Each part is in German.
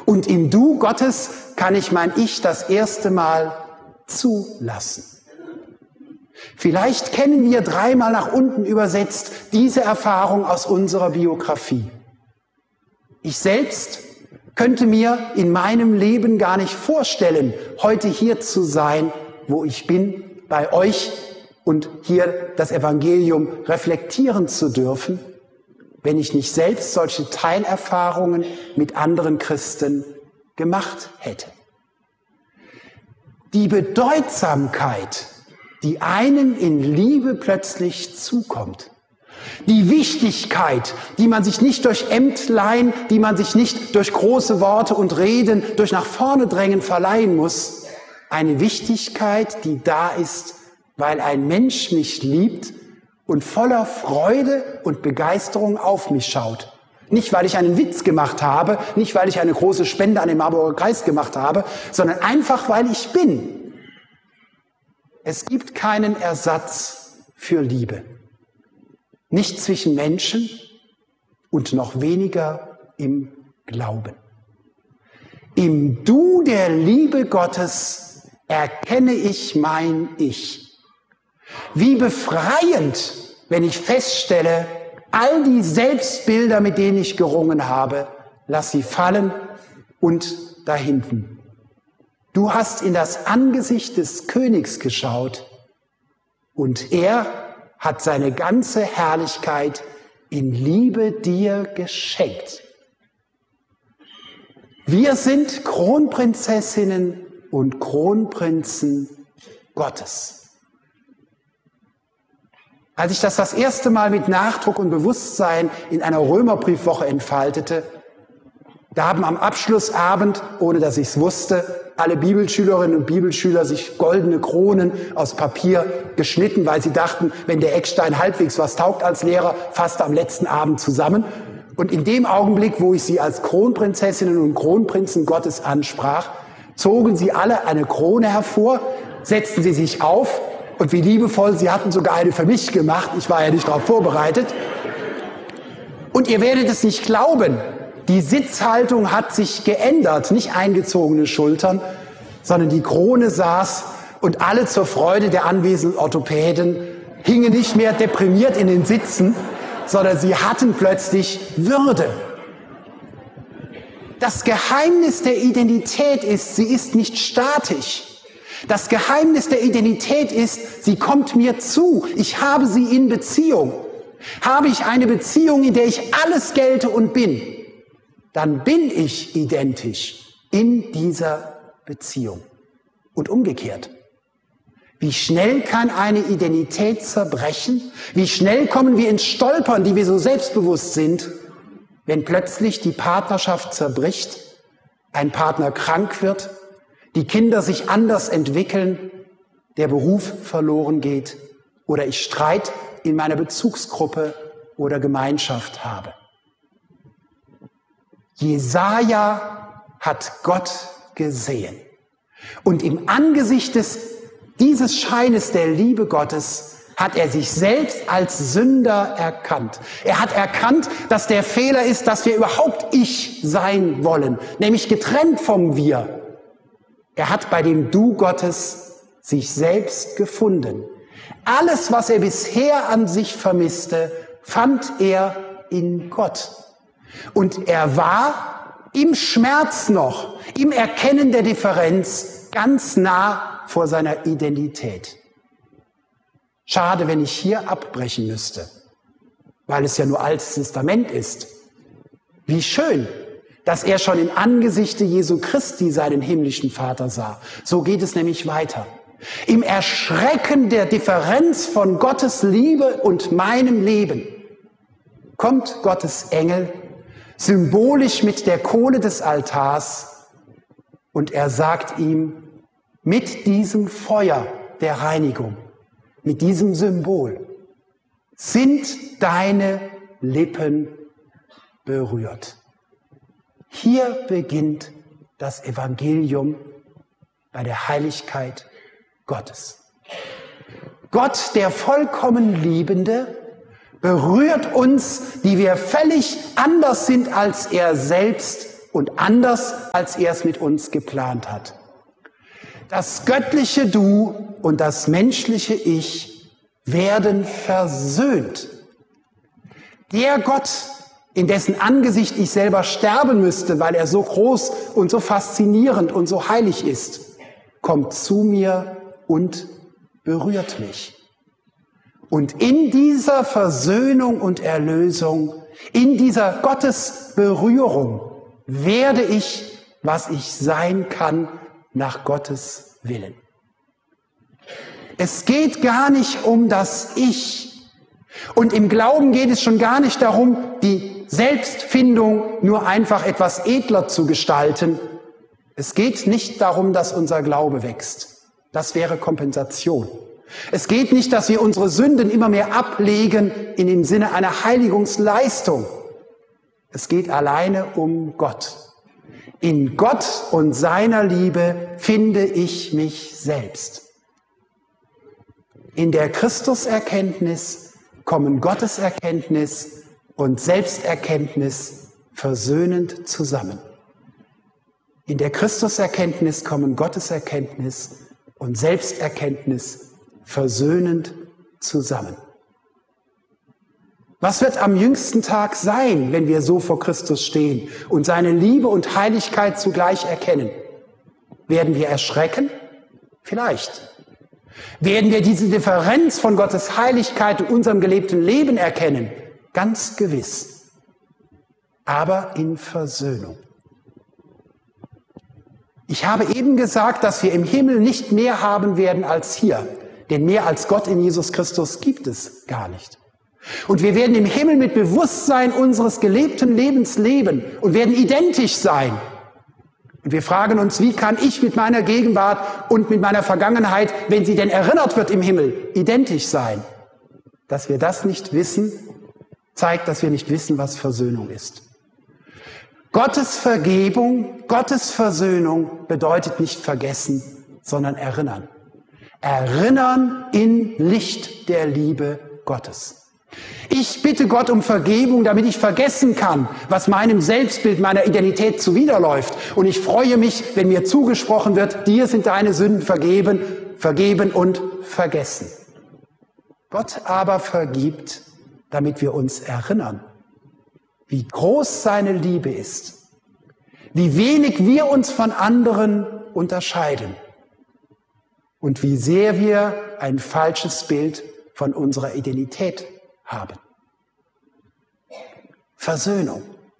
Und im Du Gottes kann ich mein Ich das erste Mal zulassen. Vielleicht kennen wir dreimal nach unten übersetzt diese Erfahrung aus unserer Biografie. Ich selbst könnte mir in meinem Leben gar nicht vorstellen, heute hier zu sein, wo ich bin, bei euch und hier das Evangelium reflektieren zu dürfen, wenn ich nicht selbst solche Teilerfahrungen mit anderen Christen gemacht hätte. Die Bedeutsamkeit, die einem in Liebe plötzlich zukommt, die Wichtigkeit, die man sich nicht durch Ämtlein, die man sich nicht durch große Worte und Reden, durch nach vorne drängen verleihen muss, eine Wichtigkeit, die da ist, weil ein Mensch mich liebt und voller Freude und Begeisterung auf mich schaut. Nicht, weil ich einen Witz gemacht habe, nicht, weil ich eine große Spende an den Marburger Kreis gemacht habe, sondern einfach, weil ich bin. Es gibt keinen Ersatz für Liebe. Nicht zwischen Menschen und noch weniger im Glauben. Im Du der Liebe Gottes erkenne ich mein Ich. Wie befreiend, wenn ich feststelle, all die Selbstbilder, mit denen ich gerungen habe, lass sie fallen und da hinten. Du hast in das Angesicht des Königs geschaut und er hat seine ganze Herrlichkeit in Liebe dir geschenkt. Wir sind Kronprinzessinnen und Kronprinzen Gottes. Als ich das erste Mal mit Nachdruck und Bewusstsein in einer Römerbriefwoche entfaltete, da haben am Abschlussabend, ohne dass ich es wusste, alle Bibelschülerinnen und Bibelschüler sich goldene Kronen aus Papier geschnitten, weil sie dachten, wenn der Eckstein halbwegs was taugt als Lehrer, fasst er am letzten Abend zusammen. Und in dem Augenblick, wo ich sie als Kronprinzessinnen und Kronprinzen Gottes ansprach, zogen sie alle eine Krone hervor, setzten sie sich auf und wie liebevoll, sie hatten sogar eine für mich gemacht, ich war ja nicht darauf vorbereitet. Und ihr werdet es nicht glauben, die Sitzhaltung hat sich geändert, nicht eingezogene Schultern, sondern die Krone saß und alle zur Freude der anwesenden Orthopäden hingen nicht mehr deprimiert in den Sitzen, sondern sie hatten plötzlich Würde. Das Geheimnis der Identität ist, sie ist nicht statisch. Das Geheimnis der Identität ist, sie kommt mir zu. Ich habe sie in Beziehung. Habe ich eine Beziehung, in der ich alles gelte und bin, dann bin ich identisch in dieser Beziehung. Und umgekehrt. Wie schnell kann eine Identität zerbrechen? Wie schnell kommen wir ins Stolpern, die wir so selbstbewusst sind, wenn plötzlich die Partnerschaft zerbricht, ein Partner krank wird, die Kinder sich anders entwickeln, der Beruf verloren geht oder ich Streit in meiner Bezugsgruppe oder Gemeinschaft habe. Jesaja hat Gott gesehen. Und im Angesicht dieses Scheines der Liebe Gottes hat er sich selbst als Sünder erkannt. Er hat erkannt, dass der Fehler ist, dass wir überhaupt Ich sein wollen, nämlich getrennt vom Wir. Er hat bei dem Du Gottes sich selbst gefunden. Alles, was er bisher an sich vermisste, fand er in Gott. Und er war im Schmerz noch, im Erkennen der Differenz ganz nah vor seiner Identität. Schade, wenn ich hier abbrechen müsste, weil es ja nur Altes Testament ist. Wie schön, dass er schon im Angesichte Jesu Christi seinen himmlischen Vater sah. So geht es nämlich weiter. Im Erschrecken der Differenz von Gottes Liebe und meinem Leben kommt Gottes Engel symbolisch mit der Kohle des Altars und er sagt ihm, mit diesem Feuer der Reinigung, mit diesem Symbol, sind deine Lippen berührt. Hier beginnt das Evangelium bei der Heiligkeit Gottes. Gott, der vollkommen Liebende, berührt uns, die wir völlig anders sind als er selbst, und anders, als er es mit uns geplant hat. Das göttliche Du und das menschliche Ich werden versöhnt. Der Gott, in dessen Angesicht ich selber sterben müsste, weil er so groß und so faszinierend und so heilig ist, kommt zu mir und berührt mich. Und in dieser Versöhnung und Erlösung, in dieser Gottesberührung, werde ich, was ich sein kann, nach Gottes Willen. Es geht gar nicht um das Ich. Und im Glauben geht es schon gar nicht darum, die Selbstfindung nur einfach etwas edler zu gestalten. Es geht nicht darum, dass unser Glaube wächst. Das wäre Kompensation. Es geht nicht, dass wir unsere Sünden immer mehr ablegen in dem Sinne einer Heiligungsleistung. Es geht alleine um Gott. In Gott und seiner Liebe finde ich mich selbst. In der Christuserkenntnis kommen Gotteserkenntnis und Selbsterkenntnis versöhnend zusammen. In der Christuserkenntnis kommen Gotteserkenntnis und Selbsterkenntnis versöhnend zusammen. Was wird am jüngsten Tag sein, wenn wir so vor Christus stehen und seine Liebe und Heiligkeit zugleich erkennen? Werden wir erschrecken? Vielleicht. Werden wir diese Differenz von Gottes Heiligkeit in unserem gelebten Leben erkennen? Ganz gewiss. Aber in Versöhnung. Ich habe eben gesagt, dass wir im Himmel nicht mehr haben werden als hier. Denn mehr als Gott in Jesus Christus gibt es gar nicht. Und wir werden im Himmel mit Bewusstsein unseres gelebten Lebens leben und werden identisch sein. Und wir fragen uns, wie kann ich mit meiner Gegenwart und mit meiner Vergangenheit, wenn sie denn erinnert wird im Himmel, identisch sein? Dass wir das nicht wissen, zeigt, dass wir nicht wissen, was Versöhnung ist. Gottes Vergebung, Gottes Versöhnung bedeutet nicht vergessen, sondern erinnern. Erinnern in Licht der Liebe Gottes. Ich bitte Gott um Vergebung, damit ich vergessen kann, was meinem Selbstbild, meiner Identität zuwiderläuft. Und ich freue mich, wenn mir zugesprochen wird, dir sind deine Sünden vergeben und vergessen. Gott aber vergibt, damit wir uns erinnern, wie groß seine Liebe ist, wie wenig wir uns von anderen unterscheiden. Und wie sehr wir ein falsches Bild von unserer Identität haben. Versöhnung.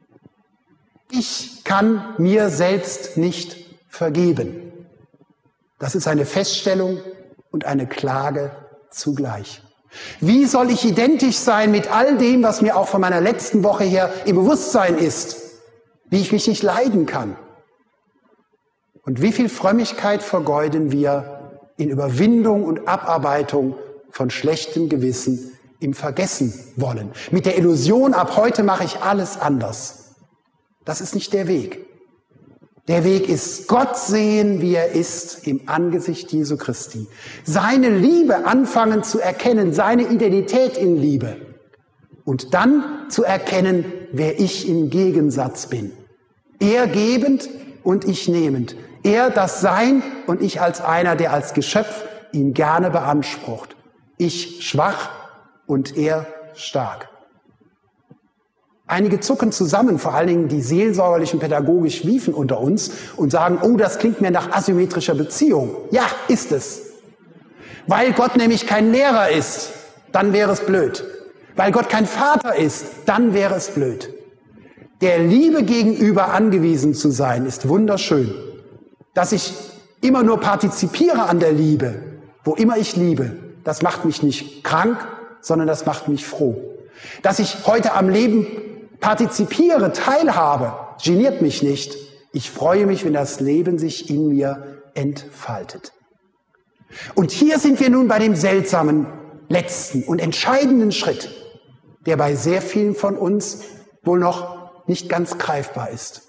Ich kann mir selbst nicht vergeben. Das ist eine Feststellung und eine Klage zugleich. Wie soll ich identisch sein mit all dem, was mir auch von meiner letzten Woche her im Bewusstsein ist, wie ich mich nicht leiden kann? Und wie viel Frömmigkeit vergeuden wir in Überwindung und Abarbeitung von schlechtem Gewissen im Vergessen wollen. Mit der Illusion, ab heute mache ich alles anders. Das ist nicht der Weg. Der Weg ist, Gott sehen, wie er ist, im Angesicht Jesu Christi. Seine Liebe anfangen zu erkennen, seine Identität in Liebe. Und dann zu erkennen, wer ich im Gegensatz bin. Er gebend und ich nehmend. Er das Sein und ich als einer, der als Geschöpf ihn gerne beansprucht. Ich schwach und er stark. Einige zucken zusammen, vor allen Dingen die seelsorgerlich und pädagogisch Wiefen unter uns und sagen, oh, das klingt mir nach asymmetrischer Beziehung. Ja, ist es. Weil Gott nämlich kein Lehrer ist, dann wäre es blöd. Weil Gott kein Vater ist, dann wäre es blöd. Der Liebe gegenüber angewiesen zu sein, ist wunderschön. Dass ich immer nur partizipiere an der Liebe, wo immer ich liebe, das macht mich nicht krank, sondern das macht mich froh. Dass ich heute am Leben partizipiere, teilhabe, geniert mich nicht. Ich freue mich, wenn das Leben sich in mir entfaltet. Und hier sind wir nun bei dem seltsamen, letzten und entscheidenden Schritt, der bei sehr vielen von uns wohl noch nicht ganz greifbar ist.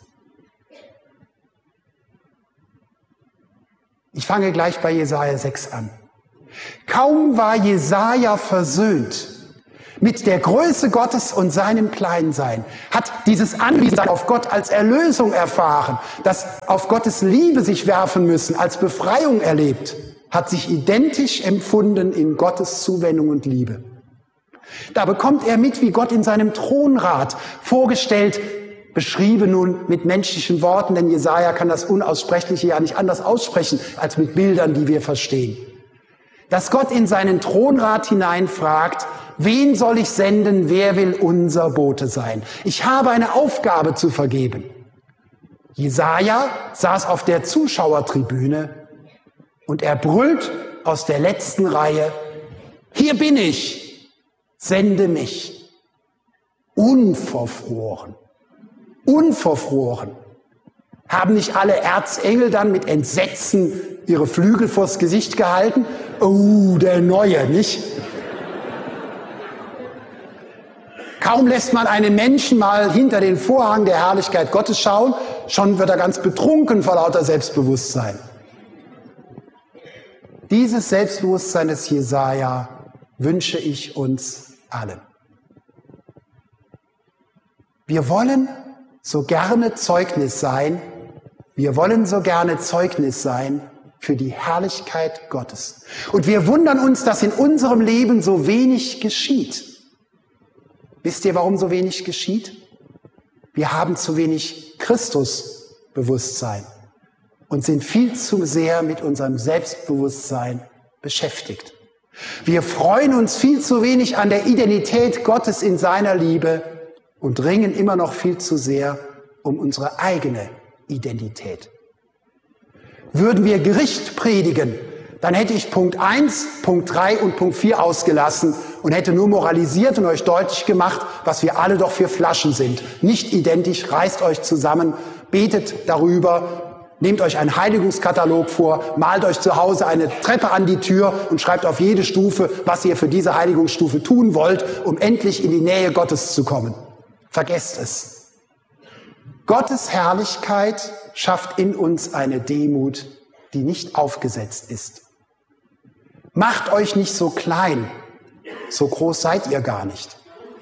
Ich fange gleich bei Jesaja 6 an. Kaum war Jesaja versöhnt mit der Größe Gottes und seinem Kleinsein, hat dieses Anwiesensein auf Gott als Erlösung erfahren, das auf Gottes Liebe sich werfen müssen, als Befreiung erlebt, hat sich identisch empfunden in Gottes Zuwendung und Liebe. Da bekommt er mit, wie Gott in seinem Thronrat vorgestellt, beschrieben nun mit menschlichen Worten, denn Jesaja kann das Unaussprechliche ja nicht anders aussprechen als mit Bildern, die wir verstehen. Dass Gott in seinen Thronrat hineinfragt, wen soll ich senden, wer will unser Bote sein? Ich habe eine Aufgabe zu vergeben. Jesaja saß auf der Zuschauertribüne und er brüllt aus der letzten Reihe, hier bin ich, sende mich. Unverfroren. Unverfroren. Haben nicht alle Erzengel dann mit Entsetzen ihre Flügel vors Gesicht gehalten? Oh, der Neue, nicht? Kaum lässt man einen Menschen mal hinter den Vorhang der Herrlichkeit Gottes schauen, schon wird er ganz betrunken vor lauter Selbstbewusstsein. Dieses Selbstbewusstsein des Jesaja wünsche ich uns allen. Wir wollen so gerne Zeugnis sein, für die Herrlichkeit Gottes. Und wir wundern uns, dass in unserem Leben so wenig geschieht. Wisst ihr, warum so wenig geschieht? Wir haben zu wenig Christusbewusstsein und sind viel zu sehr mit unserem Selbstbewusstsein beschäftigt. Wir freuen uns viel zu wenig an der Identität Gottes in seiner Liebe und ringen immer noch viel zu sehr um unsere eigene Identität. Würden wir Gericht predigen, dann hätte ich Punkt 1, Punkt 3 und Punkt 4 ausgelassen und hätte nur moralisiert und euch deutlich gemacht, was wir alle doch für Flaschen sind. Nicht identisch, reißt euch zusammen, betet darüber, nehmt euch einen Heiligungskatalog vor, malt euch zu Hause eine Treppe an die Tür und schreibt auf jede Stufe, was ihr für diese Heiligungsstufe tun wollt, um endlich in die Nähe Gottes zu kommen. Vergesst es. Gottes Herrlichkeit schafft in uns eine Demut, die nicht aufgesetzt ist. Macht euch nicht so klein, so groß seid ihr gar nicht.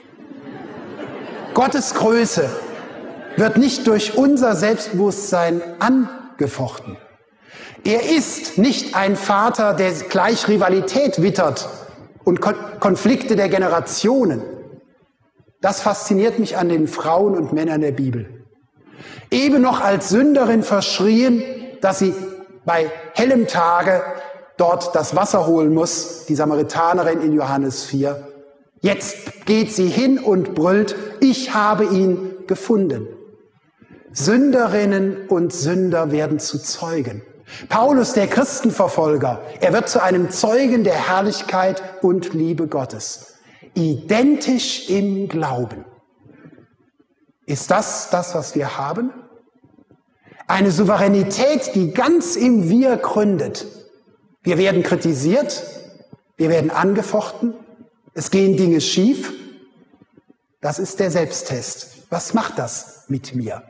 Gottes Größe wird nicht durch unser Selbstbewusstsein angefochten. Er ist nicht ein Vater, der gleich Rivalität wittert und Konflikte der Generationen. Das fasziniert mich an den Frauen und Männern der Bibel. Eben noch als Sünderin verschrien, dass sie bei hellem Tage dort das Wasser holen muss, die Samaritanerin in Johannes 4. Jetzt geht sie hin und brüllt, ich habe ihn gefunden. Sünderinnen und Sünder werden zu Zeugen. Paulus, der Christenverfolger, er wird zu einem Zeugen der Herrlichkeit und Liebe Gottes. Identisch im Glauben. Ist das, was wir haben? Eine Souveränität, die ganz im Wir gründet. Wir werden kritisiert, wir werden angefochten, es gehen Dinge schief. Das ist der Selbsttest. Was macht das mit mir?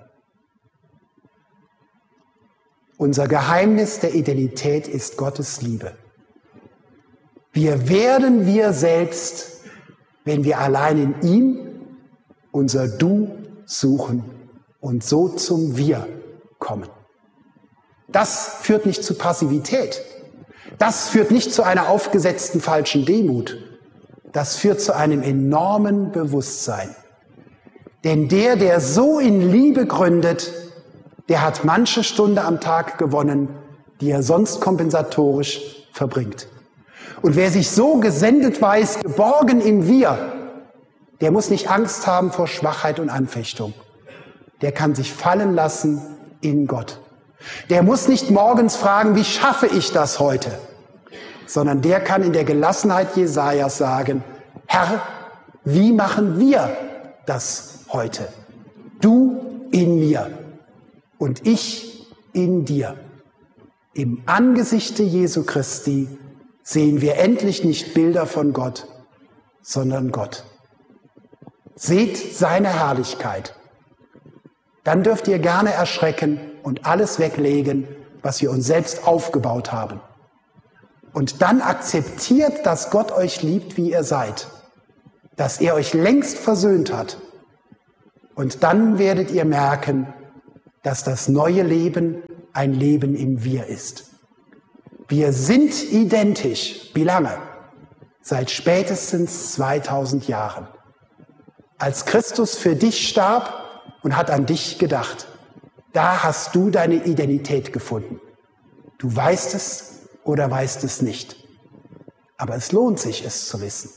Unser Geheimnis der Identität ist Gottes Liebe. Wir werden wir selbst, wenn wir allein in ihm unser Du suchen und so zum Wir kommen. Das führt nicht zu Passivität. Das führt nicht zu einer aufgesetzten falschen Demut. Das führt zu einem enormen Bewusstsein. Denn der so in Liebe gründet, der hat manche Stunde am Tag gewonnen, die er sonst kompensatorisch verbringt. Und wer sich so gesendet weiß, geborgen im Wir, der muss nicht Angst haben vor Schwachheit und Anfechtung. Der kann sich fallen lassen in Gott. Der muss nicht morgens fragen, wie schaffe ich das heute? Sondern der kann in der Gelassenheit Jesajas sagen, Herr, wie machen wir das heute? Du in mir und ich in dir. Im Angesichte Jesu Christi sehen wir endlich nicht Bilder von Gott, sondern Gott. Seht seine Herrlichkeit. Dann dürft ihr gerne erschrecken und alles weglegen, was wir uns selbst aufgebaut haben. Und dann akzeptiert, dass Gott euch liebt, wie ihr seid. dass er euch längst versöhnt hat. Und dann werdet ihr merken, dass das neue Leben ein Leben im Wir ist. Wir sind identisch. Wie lange? Seit spätestens 2000 Jahren. Als Christus für dich starb und hat an dich gedacht, da hast du deine Identität gefunden. Du weißt es oder weißt es nicht. Aber es lohnt sich, es zu wissen.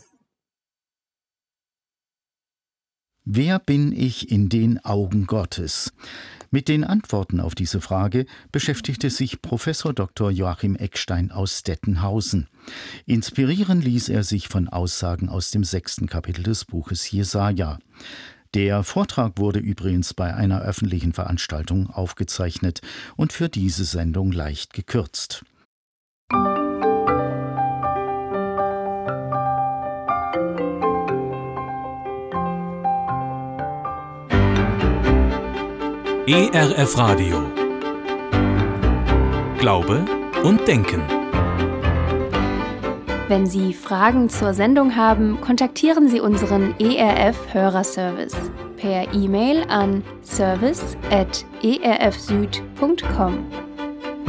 Wer bin ich in den Augen Gottes? Mit den Antworten auf diese Frage beschäftigte sich Professor Dr. Joachim Eckstein aus Dettenhausen. Inspirieren ließ er sich von Aussagen aus dem 6. Kapitel des Buches Jesaja. Der Vortrag wurde übrigens bei einer öffentlichen Veranstaltung aufgezeichnet und für diese Sendung leicht gekürzt. ERF Radio. Glaube und Denken. Wenn Sie Fragen zur Sendung haben, kontaktieren Sie unseren ERF-Hörerservice per E-Mail an service@erfsüd.com.